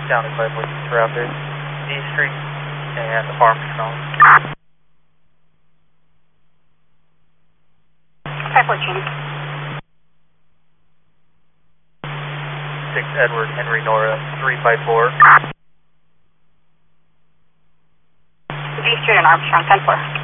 Down at 514 Rapid, D Street, and Armstrong. 514. 6 Edward Henry Nora, 354. D Street and Armstrong, 10-4.